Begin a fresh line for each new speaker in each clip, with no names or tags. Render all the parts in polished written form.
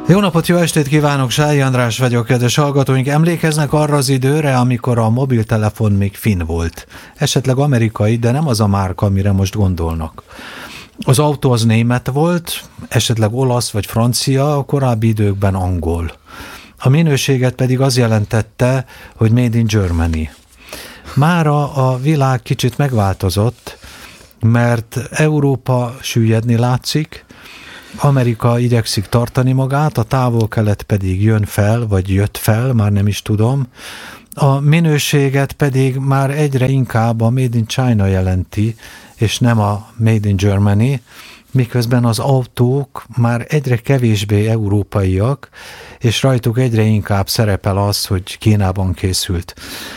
Jó napot, jó estét kívánok, Sályi András vagyok, kedves hallgatóink. Emlékeznek arra az időre, amikor a mobiltelefon még finn volt? Esetleg amerikai, de nem az a márka, amire most gondolnak. Az autó az német volt, esetleg olasz vagy francia, a korábbi időkben angol. A minőséget pedig az jelentette, hogy Made in Germany. Mára a világ kicsit megváltozott, mert Európa süllyedni látszik, Amerika igyekszik tartani magát, a távol-kelet pedig jön fel, vagy jött fel, már nem is tudom. A minőséget pedig már egyre inkább a Made in China jelenti, és nem a Made in Germany, miközben az autók már egyre kevésbé európaiak, és rajtuk egyre inkább szerepel az, hogy Kínában készült.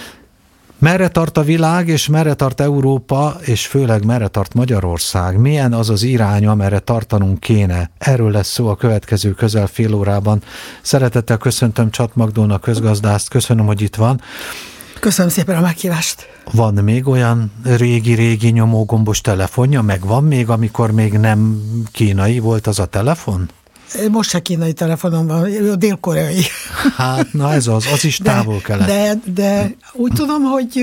Merre tart a világ, és merre tart Európa, és főleg merre tart Magyarország? Milyen az az irány, amerre tartanunk kéne? Erről lesz szó a következő közel fél órában. Szeretettel köszöntöm Csat Magdolna közgazdászt, köszönöm, hogy itt van.
Köszönöm szépen a meghívást.
Van még olyan régi nyomógombos telefonja? Meg van még, amikor még nem kínai volt az a telefon?
Most se kínai telefonom van, dél-koreai.
Hát, na ez az is távol-kelet.
De úgy tudom, hogy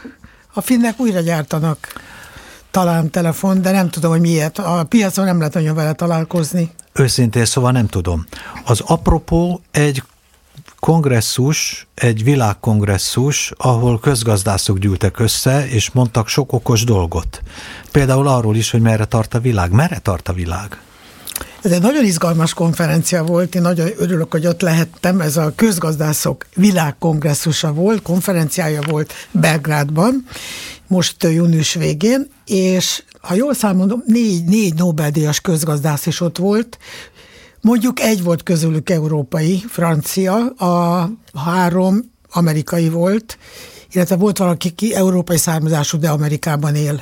a finnek újra gyártanak talán telefon, de nem tudom, hogy miért. A piacon nem lehet nagyon vele találkozni.
Őszintén szóval nem tudom. Az apropó egy kongresszus, egy világkongresszus, ahol közgazdászok gyűltek össze, és mondtak sok okos dolgot. Például arról is, hogy merre tart a világ. Merre tart a világ?
Ez egy nagyon izgalmas konferencia volt, én nagyon örülök, hogy ott lehettem, ez a közgazdászok világkongresszusa volt, konferenciája volt Belgrádban, most június végén, és ha jól számolom, négy Nobel-díjas közgazdász is ott volt, mondjuk egy volt közülük európai, francia, a 3 amerikai volt, illetve volt valaki, ki európai származású, de Amerikában él.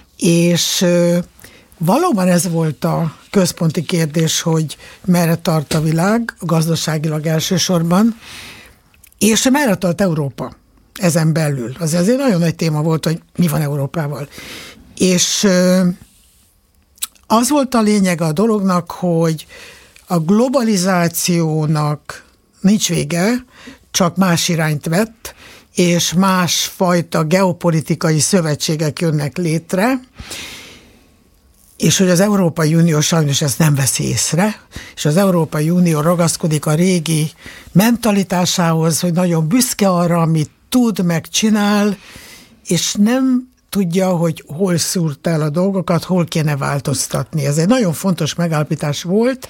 És valóban ez volt a központi kérdés, hogy merre tart a világ, gazdaságilag elsősorban, és merre tart Európa ezen belül. Az azért nagyon nagy téma volt, hogy mi van Európával. És az volt a lényeg a dolognak, hogy a globalizációnak nincs vége, csak más irányt vett, és másfajta geopolitikai szövetségek jönnek létre, és hogy az Európai Unió sajnos ezt nem veszi észre, és az Európai Unió ragaszkodik a régi mentalitásához, hogy nagyon büszke arra, amit tud, megcsinál, és nem tudja, hogy hol szúrt el a dolgokat, hol kéne változtatni. Ez egy nagyon fontos megállapítás volt,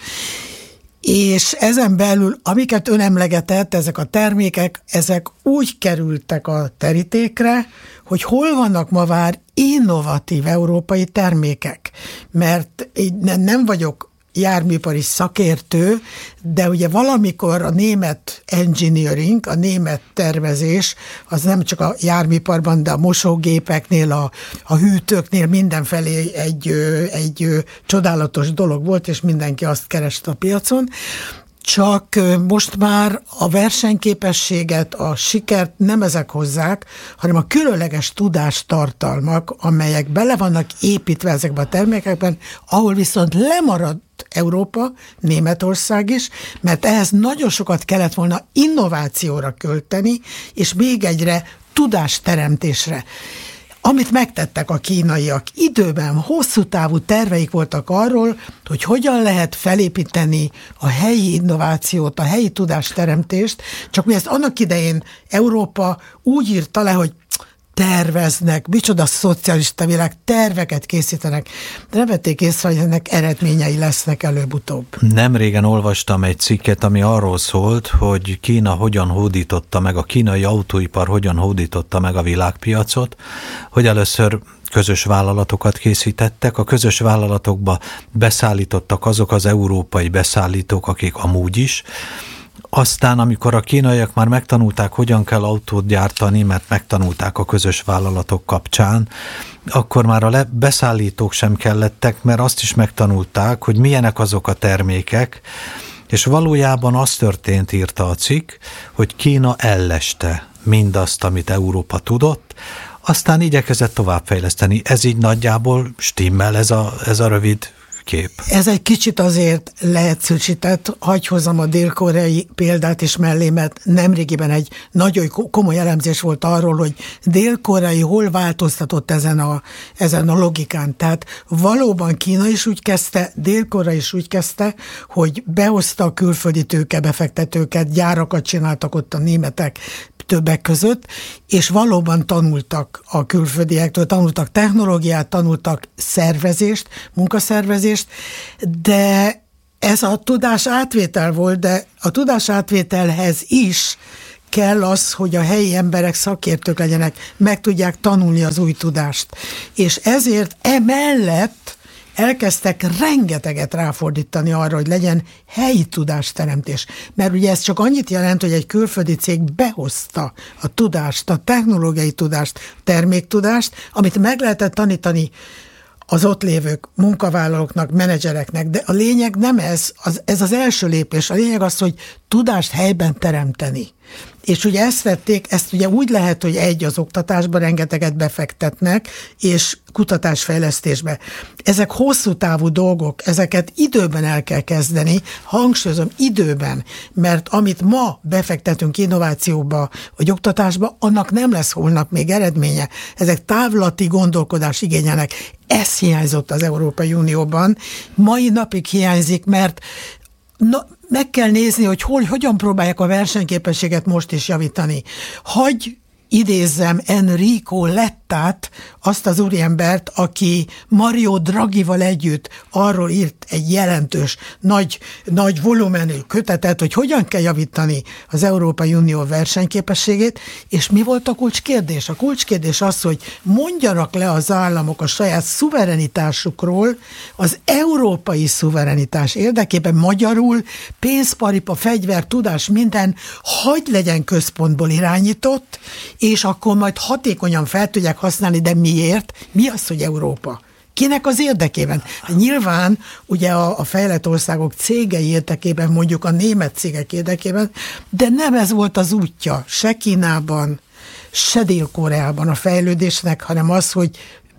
és ezen belül, amiket ön emlegetett, ezek a termékek, ezek úgy kerültek a terítékre, hogy hol vannak ma már innovatív európai termékek. Mert én nem vagyok járműipari szakértő, de ugye valamikor a német engineering, a német tervezés, az nem csak a járműiparban, de a mosógépeknél, a hűtőknél mindenfelé egy csodálatos dolog volt, és mindenki azt kereste a piacon. Csak most már a versenyképességet, a sikert nem ezek hozzák, hanem a különleges tudástartalmak, amelyek bele vannak építve ezekben a termékekben, ahol viszont lemaradt Európa, Németország is, mert ehhez nagyon sokat kellett volna innovációra költeni, és még egyre tudásteremtésre. Amit megtettek a kínaiak, időben hosszú távú terveik voltak arról, hogy hogyan lehet felépíteni a helyi innovációt, a helyi tudásteremtést, csak mi ezt annak idején Európa úgy írta le, hogy terveznek, micsoda szocialista világ, terveket készítenek, de nem vették észre, hogy ennek eredményei lesznek előbb-utóbb.
Nem régen olvastam egy cikket, ami arról szólt, hogy Kína hogyan hódította meg, a kínai autóipar hogyan hódította meg a világpiacot, hogy először közös vállalatokat készítettek, a közös vállalatokba beszállítottak azok az európai beszállítók, akik amúgy is. Aztán, amikor a kínaiak már megtanulták, hogyan kell autót gyártani, mert megtanulták a közös vállalatok kapcsán, akkor már a beszállítók sem kellettek, mert azt is megtanulták, hogy milyenek azok a termékek, és valójában az történt, írta a cikk, hogy Kína elleste mindazt, amit Európa tudott, aztán igyekezett továbbfejleszteni. Ez így nagyjából stimmel, ez a rövid kép.
Ez egy kicsit azért leegyszerűsített, hagyj hozzam a dél-koreai példát is mellé, mert nemrégiben egy nagyon komoly elemzés volt arról, hogy dél-koreai hol változtatott ezen a logikán. Tehát valóban Kína is úgy kezdte, Dél-Korea is úgy kezdte, hogy behozta a külföldi tőkebefektetőket, gyárakat csináltak ott a németek többek között, és valóban tanultak a külföldiektől, tanultak technológiát, tanultak szervezést, munkaszervezést, de ez a tudás átvétel volt, de a tudás átvételhez is kell az, hogy a helyi emberek szakértők legyenek, meg tudják tanulni az új tudást. És ezért emellett elkezdtek rengeteget ráfordítani arra, hogy legyen helyi tudásteremtés. Mert ugye ez csak annyit jelent, hogy egy külföldi cég behozta a tudást, a technológiai tudást, terméktudást, amit meg lehetett tanítani az ott lévők, munkavállalóknak, menedzsereknek, de a lényeg nem ez az első lépés. A lényeg az, hogy tudást helyben teremteni. És ugye ezt vették, ezt ugye úgy lehet, hogy az oktatásban rengeteget befektetnek, és kutatásfejlesztésbe. Ezek hosszú távú dolgok, ezeket időben el kell kezdeni, hangsúlyozom, időben, mert amit ma befektetünk innovációba, vagy oktatásba, annak nem lesz holnap még eredménye. Ezek távlati gondolkodás igényelnek. Ez hiányzott az Európai Unióban. Mai napig hiányzik, mert meg kell nézni, hogy hogyan próbálják a versenyképességet most is javítani. Hagy idézzem Enrico Lettát, azt az úriembert, aki Mario Draghival együtt arról írt egy jelentős, nagy volumenű kötetet, hogy hogyan kell javítani az Európai Unió versenyképességét, és mi volt a kulcskérdés? A kulcskérdés az, hogy mondjanak le az államok a saját szuverenitásukról, az európai szuverenitás érdekében, magyarul pénzparipa, fegyver, tudás, minden, hagy legyen központból irányított, és akkor majd hatékonyan fel tudják használni, de miért? Mi az, hogy Európa? Kinek az érdekében? Nyilván ugye a fejlett országok cégei érdekében, mondjuk a német cégek érdekében, de nem ez volt az útja, se Kínában, se Dél-Koreában a fejlődésnek, hanem az, hogy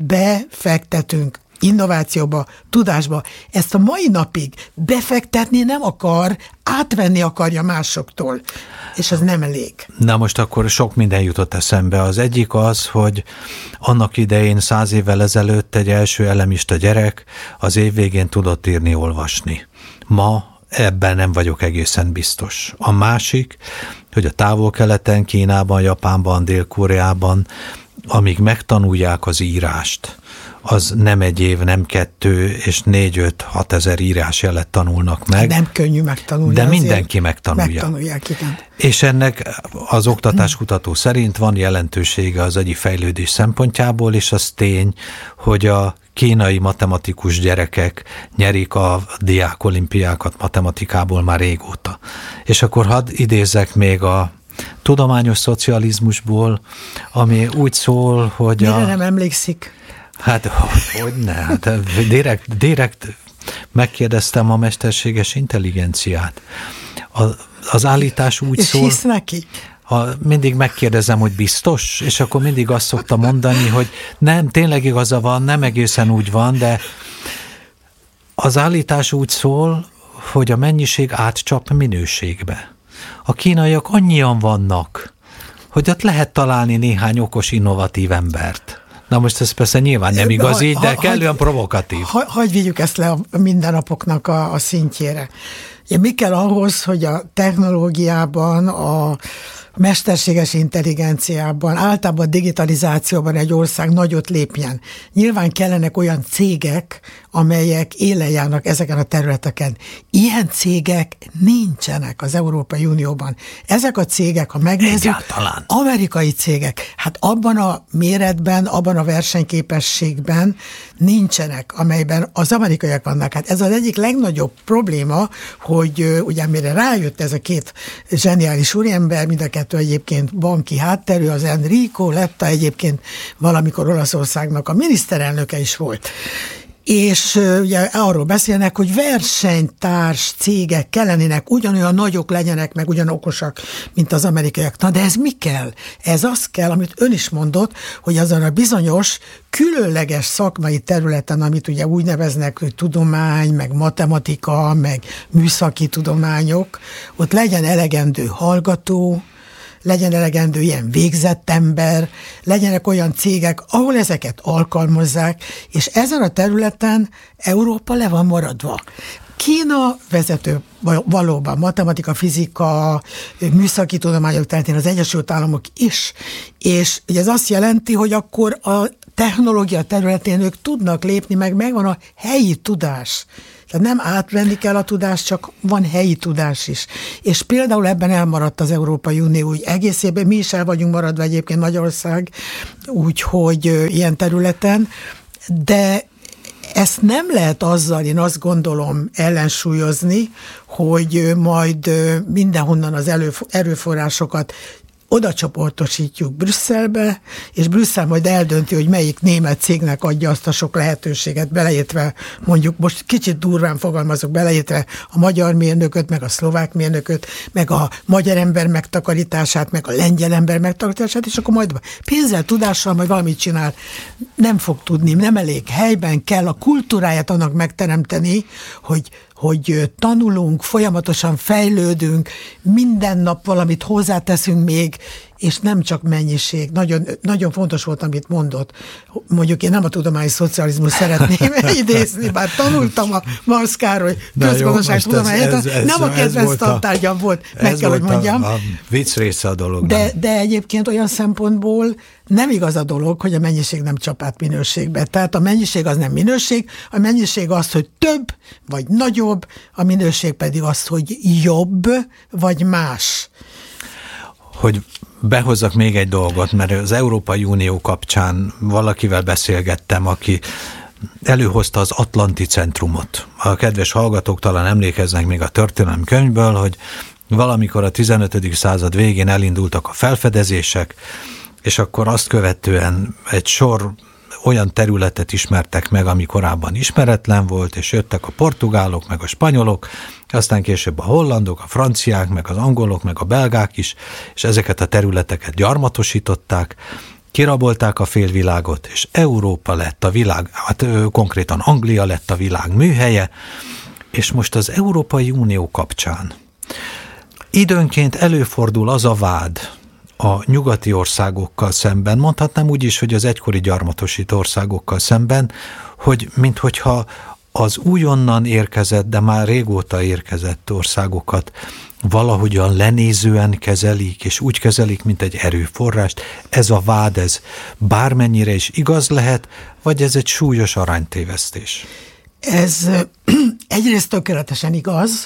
befektetünk innovációba, tudásba. Ezt a mai napig befektetni nem akar, átvenni akarja másoktól. És ez nem elég.
Na most akkor sok minden jutott eszembe. Az egyik az, hogy annak idején 100 évvel ezelőtt egy első elemista gyerek az év végén tudott írni, olvasni. Ma ebben nem vagyok egészen biztos. A másik, hogy a Távol-Keleten, Kínában, Japánban, Dél-Koreában, amíg megtanulják az írást, az nem egy év, nem 2 és 4-5-6 ezer írásjelet tanulnak meg.
Nem könnyű megtanulni.
De mindenki megtanulja.
Megtanulják, igen.
És ennek az oktatáskutató szerint van jelentősége az agyi fejlődés szempontjából, és az tény, hogy a kínai matematikus gyerekek nyerik a diákolimpiákat matematikából már régóta. És akkor hadd idézzek még a tudományos szocializmusból, ami úgy szól, hogy
mire nem emlékszik?
Hát, hogyne, hát direkt megkérdeztem a mesterséges intelligenciát. Az állítás úgy
és
szól...
És hisz neki?
Mindig megkérdezem, hogy biztos, és akkor mindig azt szokta mondani, hogy nem, tényleg igaza van, nem egészen úgy van, de az állítás úgy szól, hogy a mennyiség átcsap minőségbe. A kínaiak annyian vannak, hogy ott lehet találni néhány okos, innovatív embert. Na most ez persze nyilván nem igaz így, de kellően provokatív.
Hagy vigyük ezt le a mindennapoknak a szintjére. Mi kell ahhoz, hogy a technológiában, a mesterséges intelligenciában, általában a digitalizációban egy ország nagyot lépjen. Nyilván kellenek olyan cégek, amelyek élen járnak ezeken a területeken. Ilyen cégek nincsenek az Európai Unióban. Ezek a cégek, ha megnézzük,
egyáltalán
amerikai cégek, hát abban a méretben, abban a versenyképességben nincsenek, amelyben az amerikaiak vannak. Hát ez az egyik legnagyobb probléma, hogy ugye mire rájött ez a két zseniális úriember, mind a kettő egyébként banki hátterű, az Enrico Letta egyébként valamikor Olaszországnak a miniszterelnöke is volt. És ugye arról beszélnek, hogy versenytárs cégek kellenének, ugyanolyan nagyok legyenek, meg ugyan okosak, mint az amerikaiak. Na de ez mi kell? Ez az kell, amit ön is mondott, hogy azon a bizonyos különleges szakmai területen, amit ugye úgy neveznek, hogy tudomány, meg matematika, meg műszaki tudományok, ott legyen elegendő hallgató, legyen elegendő ilyen végzett ember, legyenek olyan cégek, ahol ezeket alkalmazzák, és ezen a területen Európa le van maradva. Kína vezető valóban matematika, fizika, műszaki tudományok területén, az Egyesült Államok is, és ugye ez azt jelenti, hogy akkor a technológia területén ők tudnak lépni, meg megvan a helyi tudás. Tehát nem átvenni kell a tudást, csak van helyi tudás is. És például ebben elmaradt az Európai Unió úgy egészében, mi is el vagyunk maradva egyébként Magyarország, úgyhogy ilyen területen, de ezt nem lehet azzal, én azt gondolom, ellensúlyozni, hogy majd mindenhonnan az erőforrásokat oda csoportosítjuk Brüsszelbe, és Brüsszel majd eldönti, hogy melyik német cégnek adja azt a sok lehetőséget, beleértve, mondjuk most kicsit durván fogalmazok, beleértve a magyar mérnököt, meg a szlovák mérnököt, meg a magyar ember megtakarítását, meg a lengyel ember megtakarítását, és akkor majd pénzzel, tudással majd valamit csinál. Nem fog tudni, nem elég helyben kell a kultúráját annak megteremteni, hogy tanulunk, folyamatosan fejlődünk, minden nap valamit hozzáteszünk még, és nem csak mennyiség. Nagyon, nagyon fontos volt, amit mondott. Mondjuk én nem a tudományos szocializmus szeretném idézni, bár tanultam a Marx Károly közgazdaságtudományát, nem a kedvenc tantárgyam volt, meg kell, hogy mondjam.
A vicc része a dolog.
De egyébként olyan szempontból nem igaz a dolog, hogy a mennyiség nem csap át minőségbe. Tehát a mennyiség az nem minőség, a mennyiség az, hogy több vagy nagyobb, a minőség pedig az, hogy jobb vagy más.
Hogy behozzak még egy dolgot, mert az Európai Unió kapcsán valakivel beszélgettem, aki előhozta az Atlanti Centrumot. A kedves hallgatók talán emlékeznek még a történelmi könyvből, hogy valamikor a 15. század végén elindultak a felfedezések, és akkor azt követően egy sor olyan területet ismertek meg, ami korábban ismeretlen volt, és jöttek a portugálok, meg a spanyolok, aztán később a hollandok, a franciák, meg az angolok, meg a belgák is, és ezeket a területeket gyarmatosították, kirabolták a félvilágot, és Európa lett a világ, hát konkrétan Anglia lett a világ műhelye, és most az Európai Unió kapcsán időnként előfordul az a vád a nyugati országokkal szemben, mondhatnám úgy is, hogy az egykori gyarmatosító országokkal szemben, hogy minthogyha az újonnan érkezett, de már régóta érkezett országokat valahogyan lenézően kezelik, és úgy kezelik, mint egy erőforrást. Ez a vád, ez bármennyire is igaz lehet, vagy ez egy súlyos aránytévesztés?
Ez egyrészt tökéletesen igaz,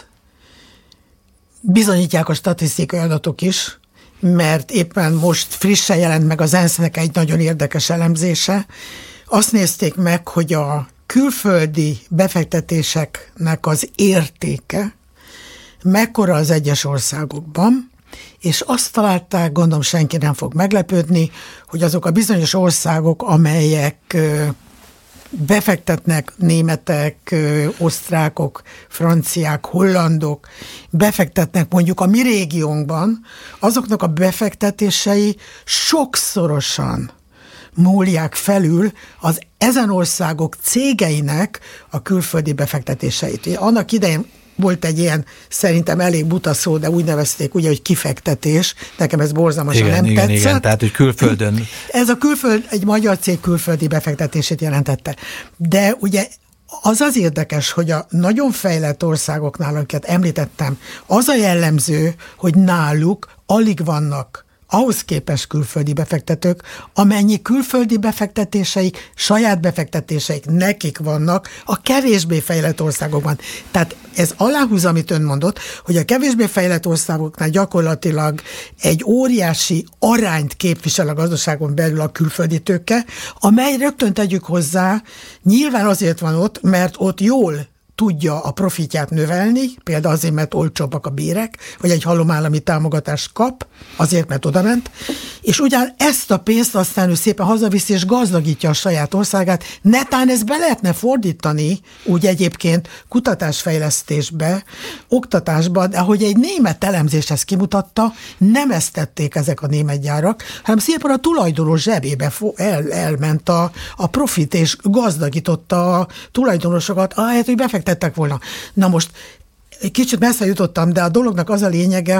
bizonyítják a statisztikai adatok is, mert éppen most frissen jelent meg az ENSZ-nek egy nagyon érdekes elemzése. Azt nézték meg, hogy a külföldi befektetéseknek az értéke mekkora az egyes országokban, és azt találták, gondolom senki nem fog meglepődni, hogy azok a bizonyos országok, amelyek befektetnek, németek, osztrákok, franciák, hollandok, befektetnek mondjuk a mi régiónkban, azoknak a befektetései sokszorosan múlják felül az ezen országok cégeinek a külföldi befektetéseit. Annak idején volt egy ilyen, szerintem elég buta szó, de úgy nevezték, ugye, hogy kifektetés. Nekem ez borzalmasan nem tetszett.
Igen, tehát, hogy külföldön.
Ez a külföld, egy magyar cég külföldi befektetését jelentette. De ugye az az érdekes, hogy a nagyon fejlett országoknál, amiket említettem, az a jellemző, hogy náluk alig vannak ahhoz képest külföldi befektetők, amennyi külföldi befektetéseik, saját befektetéseik nekik vannak a kevésbé fejlett országokban. Tehát ez aláhúz, amit ön mondott, hogy a kevésbé fejlett országoknál gyakorlatilag egy óriási arányt képvisel a gazdaságon belül a külföldi tőke, amely rögtön tegyük hozzá, nyilván azért van ott, mert ott jól tudja a profitját növelni, például azért, mert olcsóbbak a bérek, vagy egy halom állami támogatást kap, azért, mert odament, És ugyan ezt a pénzt aztán ő szépen hazaviszi, és gazdagítja a saját országát. Netán ezt be lehetne fordítani, úgy egyébként kutatásfejlesztésbe, oktatásba, de ahogy egy német elemzés ezt kimutatta, nem ezt tették ezek a német gyárak, hanem szépen a tulajdonos zsebébe elment a profit, és gazdagította a tulajdonosokat, ahelyett, hogy befektettek volna. Na most kicsit messze jutottam, de a dolognak az a lényege,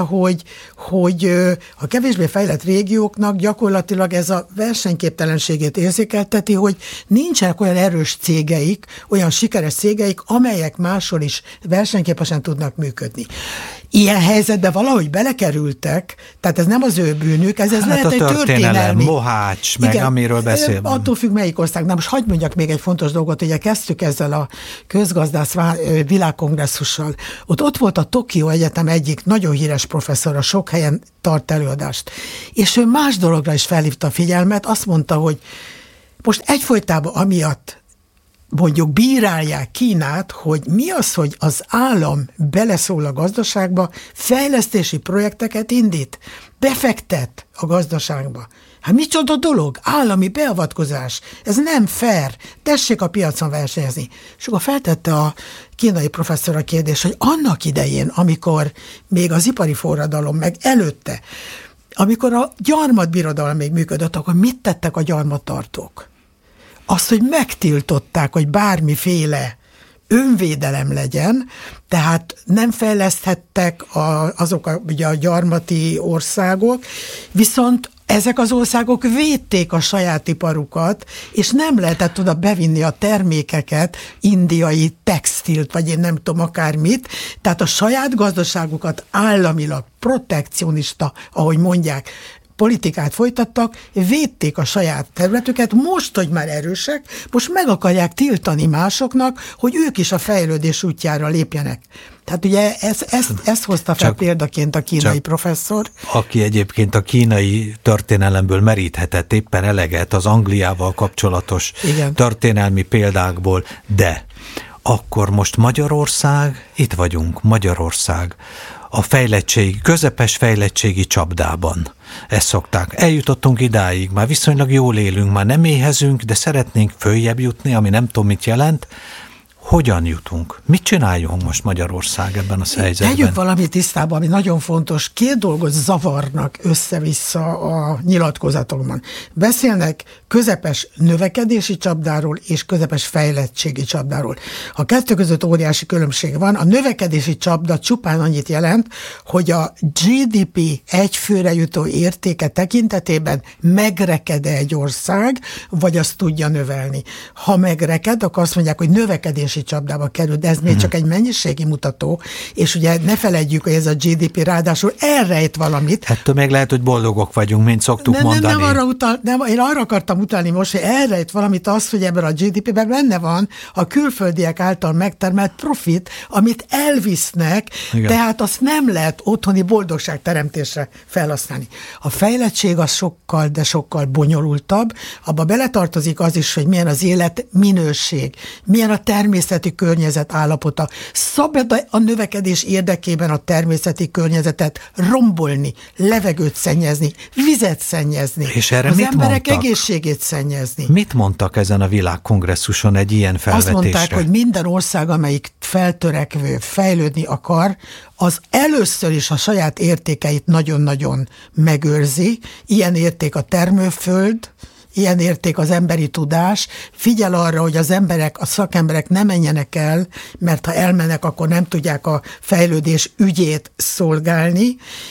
hogy a kevésbé fejlett régióknak gyakorlatilag ez a versenyképtelenségét érzékelteti, hogy nincsenek olyan erős cégeik, olyan sikeres cégeik, amelyek máshol is versenyképesen tudnak működni. Ilyen helyzetbe valahogy belekerültek, tehát ez nem az ő bűnük, ez lehet
a
egy történelmi.
Mohács, meg igen, amiről beszélünk.
Attól függ, melyik ország. Na most hagyd mondjak még egy fontos dolgot, ugye kezdtük ezzel a közgazdász világkongresszussal. Ott volt a Tokió Egyetem egyik nagyon híres professzora, sok helyen tart előadást. És ő más dologra is felhívta a figyelmet, azt mondta, hogy most egyfolytában amiatt mondjuk bírálják Kínát, hogy mi az, hogy az állam beleszól a gazdaságba, fejlesztési projekteket indít, befektet a gazdaságba. Hát micsoda dolog? Állami beavatkozás. Ez nem fair. Tessék a piacon versenyezni. És akkor feltette a kínai professzor a kérdést, hogy annak idején, amikor még az ipari forradalom, meg előtte, amikor a gyarmatbirodalom még működött, akkor mit tettek a gyarmattartók? Azt, hogy megtiltották, hogy bármiféle önvédelem legyen, tehát nem fejleszthettek azok ugye a gyarmati országok, viszont ezek az országok védték a saját iparukat, és nem lehetett oda bevinni a termékeket, indiai textilt, vagy én nem tudom akármit, tehát a saját gazdaságukat államilag protekcionista, ahogy mondják, politikát folytattak, védték a saját területüket, most, hogy már erősek, most meg akarják tiltani másoknak, hogy ők is a fejlődés útjára lépjenek. Tehát ugye ezt hozta fel példaként a kínai professzor.
Aki egyébként a kínai történelemből meríthetett éppen eleget az Angliával kapcsolatos történelmi példákból, de akkor most Magyarország, itt vagyunk, Magyarország, a közepes fejlettségi csapdában. Ezt szokták. Eljutottunk idáig, már viszonylag jól élünk, már nem éhezünk, de szeretnénk följebb jutni, ami nem tudom, mit jelent. Hogyan jutunk? Mit csináljunk most Magyarország ebben a helyzetben?
Tegyük valami tisztába, ami nagyon fontos. Két dolgot zavarnak össze-vissza a nyilatkozatokban. Beszélnek közepes növekedési csapdáról és közepes fejlettségi csapdáról. A kettő között óriási különbség van. A növekedési csapda csupán annyit jelent, hogy a GDP egyfőre jutó értéke tekintetében megreked-e egy ország, vagy azt tudja növelni. Ha megreked, akkor azt mondják, hogy növekedési csapdába kerül, de ez még csak egy mennyiségi mutató, és ugye ne feledjük, hogy ez a GDP ráadásul elrejt valamit.
Ettől még lehet, hogy boldogok vagyunk, mint szoktuk mondani.
Én arra akartam utalni most, hogy elrejt valamit az, hogy ebben a GDP-ben benne van a külföldiek által megtermelt profit, amit elvisznek, tehát azt nem lehet otthoni boldogságteremtésre felhasználni. A fejlettség az sokkal, de sokkal bonyolultabb. Abba beletartozik az is, hogy milyen az élet minőség, milyen a természeti környezet állapota. Szabad a növekedés érdekében a természeti környezetet rombolni, levegőt szennyezni, vizet szennyezni.
És erre
az
mit
emberek
mondtak?
Egészségét szennyezni.
Mit mondtak ezen a világkongresszuson egy ilyen felvetésre?
Azt mondták, hogy minden ország, amelyik feltörekvő, fejlődni akar, az először is a saját értékeit nagyon-nagyon megőrzi. Ilyen érték a termőföld, ilyen érték az emberi tudás, figyel arra, hogy az emberek, a szakemberek ne menjenek el, mert ha elmennek, akkor nem tudják a fejlődés ügyét szolgálni,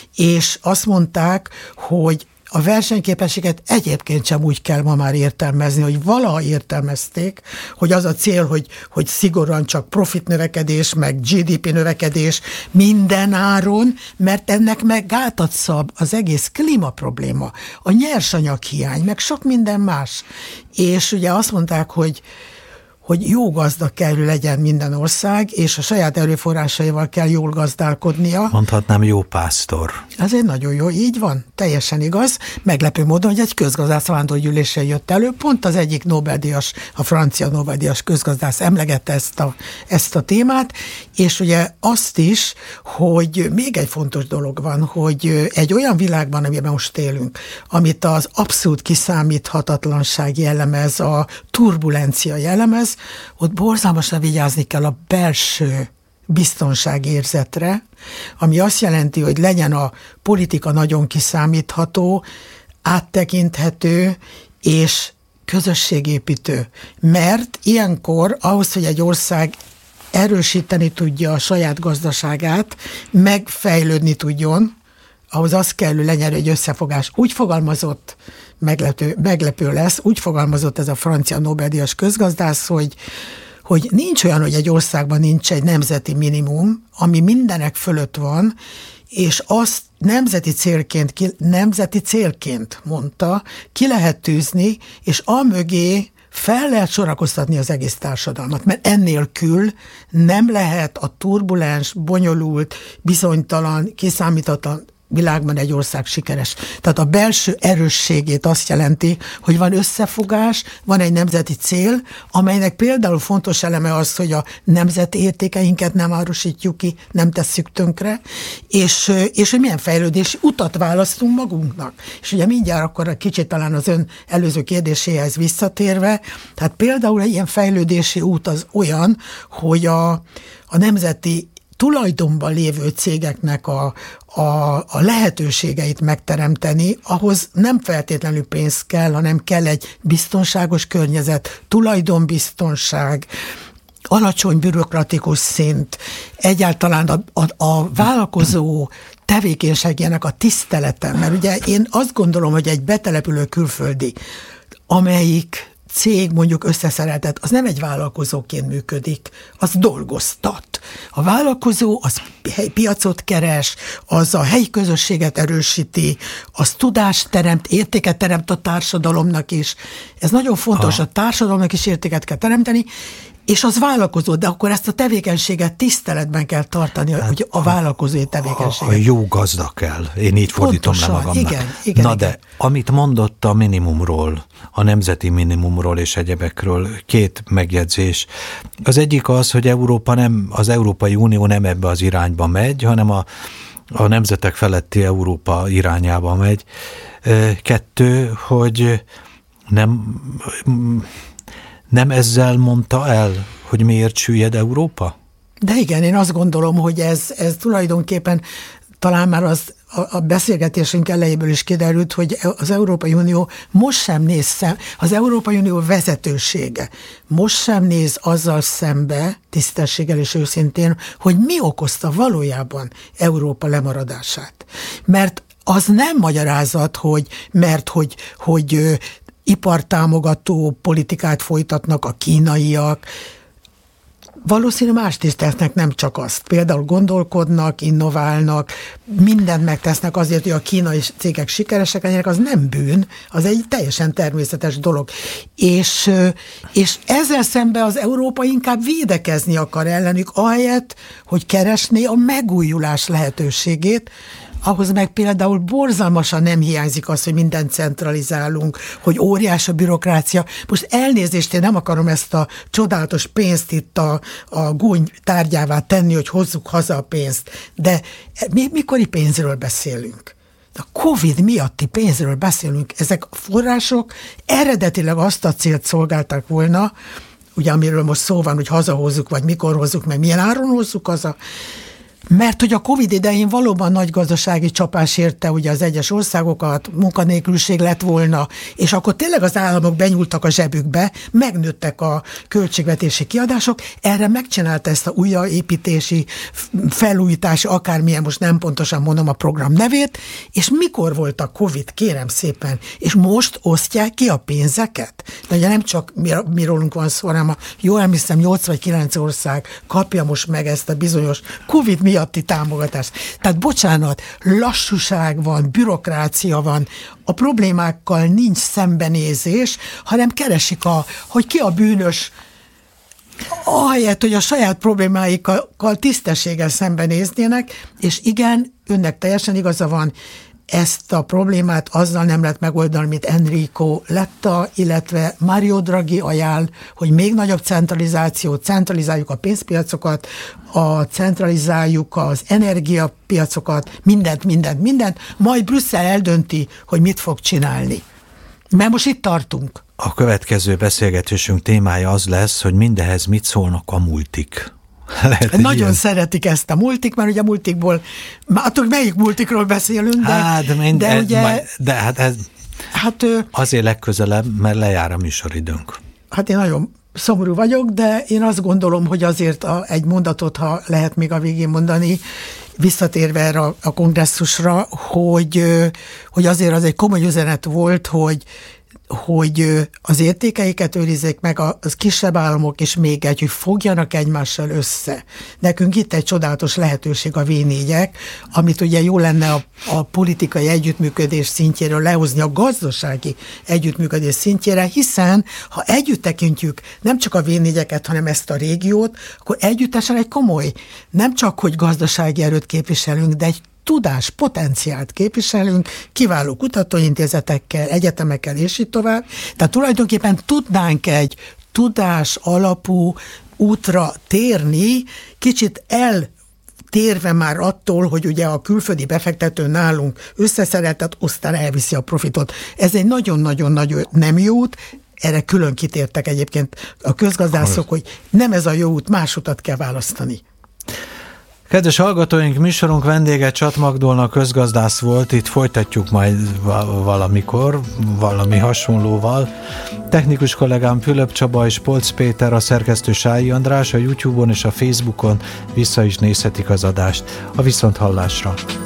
és azt mondták, hogy a versenyképességet egyébként sem úgy kell ma már értelmezni, hogy valaha értelmezték, hogy az a cél, hogy szigorúan csak profit növekedés, meg GDP növekedés minden áron, mert ennek meg gátat szab az egész klímaprobléma, a nyersanyaghiány, meg sok minden más. És ugye azt mondták, hogy jó gazda kell legyen minden ország, és a saját erőforrásaival kell jól gazdálkodnia.
Mondhatnám, jó pásztor.
Ez egy nagyon jó, így van, teljesen igaz. Meglepő módon, hogy egy közgazdász vándorgyűlésen jött elő, pont az egyik Nobel-díjas, a francia Nobel-díjas közgazdász emlegette ezt a témát, és ugye azt is, hogy még egy fontos dolog van, hogy egy olyan világban, amiben most élünk, amit az abszolút kiszámíthatatlanság jellemez, a turbulencia jellemez, ott borzalmasan vigyázni kell a belső biztonságérzetre, ami azt jelenti, hogy legyen a politika nagyon kiszámítható, áttekinthető és közösségépítő. Mert ilyenkor ahhoz, hogy egy ország erősíteni tudja a saját gazdaságát, megfejlődni tudjon, ahhoz az kell, hogy legyen egy összefogás. Úgy fogalmazott, meglepő lesz, úgy fogalmazott ez a francia Nobel-díjas közgazdász, hogy nincs olyan, hogy egy országban nincs egy nemzeti minimum, ami mindenek fölött van, és azt nemzeti célként mondta, ki lehet tűzni, és amögé fel lehet sorakoztatni az egész társadalmat, mert ennélkül nem lehet a turbulens, bonyolult, bizonytalan, kiszámítatlan világban egy ország sikeres. Tehát a belső erősségét azt jelenti, hogy van összefogás, van egy nemzeti cél, amelynek például fontos eleme az, hogy a nemzeti értékeinket nem árusítjuk ki, nem tesszük tönkre, és hogy milyen fejlődési utat választunk magunknak. És ugye mindjárt akkor egy kicsit talán az ön előző kérdéséhez visszatérve, tehát például egy ilyen fejlődési út az olyan, hogy a nemzeti tulajdonban lévő cégeknek a lehetőségeit megteremteni, ahhoz nem feltétlenül pénz kell, hanem kell egy biztonságos környezet, tulajdonbiztonság, alacsony bürokratikus szint, egyáltalán a vállalkozó tevékenységének a tisztelete. Mert ugye én azt gondolom, hogy egy betelepülő külföldi, amelyik cég mondjuk összeszereltet, az nem egy vállalkozóként működik, az dolgoztat. A vállalkozó az piacot keres, az a helyi közösséget erősíti, az tudást teremt, értéket teremt a társadalomnak is. Ez nagyon fontos, a társadalomnak is értéket kell teremteni, és az vállalkozó, de akkor ezt a tevékenységet tiszteletben kell tartani, hogy a vállalkozói tevékenységet.
A jó gazda kell. Én így fordítom le magamnak.
Igen.
De amit mondott a minimumról, a nemzeti minimumról és egyebekről, két megjegyzés. Az egyik az, hogy az Európai Unió nem ebbe az irányba megy, hanem a nemzetek feletti Európa irányába megy. Kettő, hogy nem ezzel mondta el, hogy miért süllyed Európa?
De igen, én azt gondolom, hogy ez tulajdonképpen talán már a beszélgetésünk elejéből is kiderült, hogy az Európai Unió most sem néz az Európai Unió vezetősége most sem néz azzal szembe, tisztességgel és őszintén, hogy mi okozta valójában Európa lemaradását. Mert az nem magyarázat, hogy ipartámogató politikát folytatnak a kínaiak, valószínűleg mást is tesznek, nem csak azt. Például gondolkodnak, innoválnak, mindent megtesznek azért, hogy a kínai cégek sikeresek legyenek, az nem bűn, az egy teljesen természetes dolog. És ezzel szemben az Európa inkább védekezni akar ellenük, ahelyett, hogy keresné a megújulás lehetőségét, ahhoz meg például borzalmasan nem hiányzik az, hogy mindent centralizálunk, hogy óriás a bürokrácia. Most elnézést, én nem akarom ezt a csodálatos pénzt itt a gúny tárgyává tenni, hogy hozzuk haza a pénzt. De mikori pénzről beszélünk? A Covid miatti pénzről beszélünk. Ezek a források eredetileg azt a célt szolgálták volna, ugye amiről most szó van, hogy hazahozzuk, vagy mikor hozzuk, meg milyen áron hozzuk haza. Mert hogy a Covid idején valóban nagy gazdasági csapás érte ugye az egyes országokat, munkanélküliség lett volna, és akkor tényleg az államok benyúltak a zsebükbe, megnőttek a költségvetési kiadások, erre megcsinálta ezt a újjáépítési, felújítási, akármilyen, most nem pontosan mondom a program nevét, és mikor volt a Covid, kérem szépen, és most osztják ki a pénzeket? De ugye nem csak mi rólunk van szó, hanem jól emlékszem, 8 vagy 9 ország kapja most meg ezt a bizonyos Covid miatti támogatást. Tehát bocsánat, lassúság van, bürokrácia van, a problémákkal nincs szembenézés, hanem keresik, hogy ki a bűnös, ahelyett, hogy a saját problémáikkal tisztességgel szembenéznének, és igen, önnek teljesen igaza van, ezt a problémát azzal nem lehet megoldani, mint Enrico Letta, illetve Mario Draghi ajánl, hogy még nagyobb centralizációt, centralizáljuk a pénzpiacokat, centralizáljuk az energiapiacokat, mindent, majd Brüsszel eldönti, hogy mit fog csinálni. Mert most itt tartunk.
A következő beszélgetésünk témája az lesz, hogy mindehhez mit szólnak a multik.
Nagyon szeretik ezt a multik, mert ugye a multikból, attól melyik multikról beszélünk,
azért legközelebb, mert lejár a műsoridőnk.
Hát én nagyon szomorú vagyok, de én azt gondolom, hogy azért egy mondatot, ha lehet még a végén mondani, visszatérve erre a kongresszusra, hogy azért az egy komoly üzenet volt, hogy az értékeiket őrizzék meg az kisebb államok, és még egy, hogy fogjanak egymással össze. Nekünk itt egy csodálatos lehetőség a V4-ek, amit ugye jó lenne a politikai együttműködés szintjéről lehozni a gazdasági együttműködés szintjére, hiszen ha együtt tekintjük nem csak a V4-eket, hanem ezt a régiót, akkor együttesen egy komoly, nem csak hogy gazdasági erőt képviselünk, de egy tudás, potenciált képviselünk, kiváló kutatóintézetekkel, egyetemekkel, és így tovább. Tehát tulajdonképpen tudnánk egy tudás alapú útra térni, kicsit eltérve már attól, hogy ugye a külföldi befektető nálunk összeszereltet, aztán elviszi a profitot. Ez egy nagyon-nagyon nagy nem jó út, erre külön kitértek egyébként a közgazdászok, hogy nem ez a jó út, más utat kell választani.
Kedves hallgatóink, műsorunk vendége Csat Magdolna közgazdász volt, itt folytatjuk majd valamikor, valami hasonlóval. Technikus kollégám Fülöp Csaba és Polc Péter, a szerkesztő Sályi András, a YouTube-on és a Facebookon vissza is nézhetik az adást. A viszonthallásra!